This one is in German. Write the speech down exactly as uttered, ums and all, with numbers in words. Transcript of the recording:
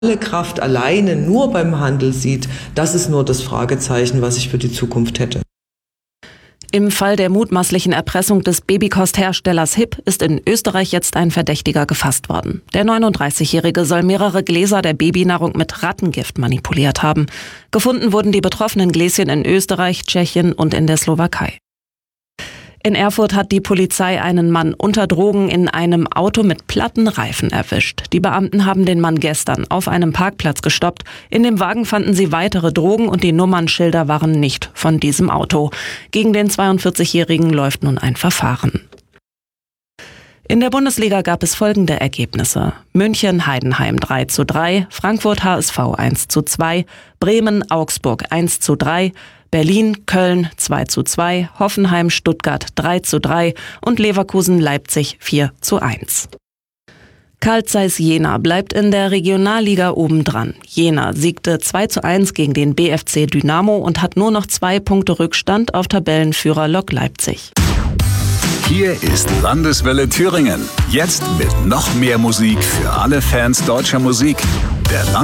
Kraft alleine nur beim Handel sieht, das ist nur das Fragezeichen, was ich für die Zukunft hätte. Im Fall der mutmaßlichen Erpressung des Babykostherstellers Hipp ist in Österreich jetzt ein Verdächtiger gefasst worden. Der neununddreißigjährige soll mehrere Gläser der Babynahrung mit Rattengift manipuliert haben. Gefunden wurden die betroffenen Gläschen in Österreich, Tschechien und in der Slowakei. In Erfurt hat die Polizei einen Mann unter Drogen in einem Auto mit platten Reifen erwischt. Die Beamten haben den Mann gestern auf einem Parkplatz gestoppt. In dem Wagen fanden sie weitere Drogen und die Nummernschilder waren nicht von diesem Auto. Gegen den zweiundvierzigjährigen läuft nun ein Verfahren. In der Bundesliga gab es folgende Ergebnisse: München-Heidenheim drei zu drei, Frankfurt-H S V eins zu zwei, Bremen-Augsburg eins zu drei, Berlin-Köln zwei zu zwei, Hoffenheim-Stuttgart drei zu drei und Leverkusen-Leipzig vier zu eins. Carl Zeiss Jena bleibt in der Regionalliga obendran. Jena siegte zwei zu eins gegen den B F C Dynamo und hat nur noch zwei Punkte Rückstand auf Tabellenführer Lok Leipzig. Hier ist Landeswelle Thüringen. Jetzt mit noch mehr Musik für alle Fans deutscher Musik. Der